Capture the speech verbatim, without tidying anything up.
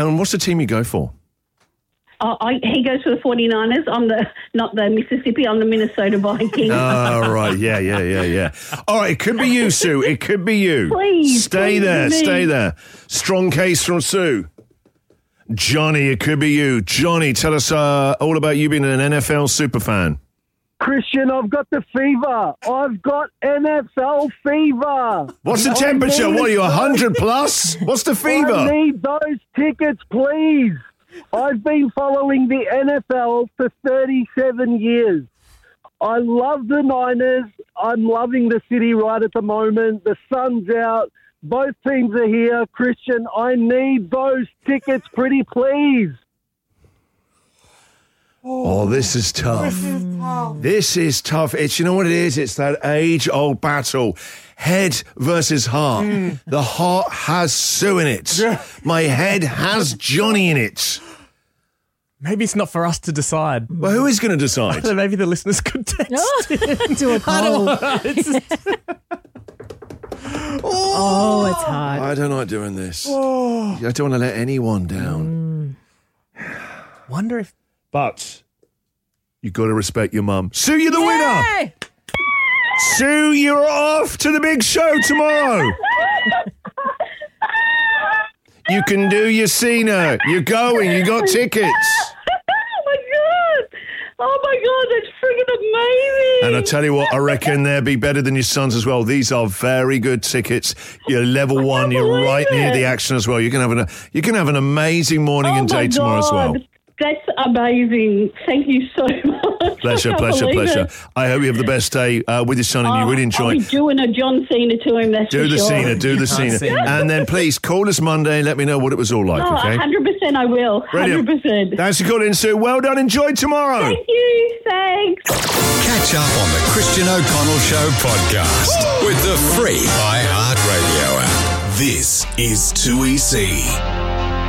And what's the team you go for? Oh, I, he goes for the forty-niners. I'm the not the Mississippi. I'm the Minnesota Vikings. Oh, right. Yeah, yeah, yeah, yeah. All right, it could be you, Sue. It could be you. Please. Stay please there, me. stay there. Strong case from Sue. Johnny, it could be you. Johnny, tell us uh, all about you being an N F L superfan. Christian, I've got the fever. I've got N F L fever. What's the I temperature? need What are you, one those- hundred plus? What's the I fever? need those tickets, please. I've been following the N F L for thirty-seven years. I love the Niners. I'm loving the city right at the moment. The sun's out. Both teams are here. Christian, I need those tickets pretty please. Oh, this is tough. This is tough. It's, you know what it is? It's that age-old battle. Head versus heart. Mm. The heart has Sue in it. My head has Johnny in it. Maybe it's not for us to decide. Well, who is going to decide? Maybe the listeners could text. Do a poll. It's just- Oh, it's hard. I don't like doing this. I don't want to let anyone down. Wonder if But you've got to respect your mum. Sue, you're the winner. Sue, you're off to the big show tomorrow. You can do your Cena. You're going. You got tickets. Oh my god! Oh my god! That's freaking amazing! And I tell you what, I reckon they'll be better than your sons as well. These are very good tickets. You're level one. You're believe right near it. the action as well. You can have an you can have an amazing morning oh and day my tomorrow as well. God. That's amazing. Thank you so much. Pleasure, I can't pleasure, believe pleasure. it. I hope you have the best day uh, with your son and you Oh, really enjoy. I'll be doing a John Cena to him, that's Do for the sure. Cena, do the Cena. Cena. And then please call us Monday and let me know what it was all like, Oh, okay? one hundred percent I will. one Brilliant. hundred percent. Thanks for calling, Sue. Well done. Enjoy tomorrow. Thank you. Thanks. Catch up on the Christian O'Connell Show podcast with the free iHeartRadio app. This is two E C.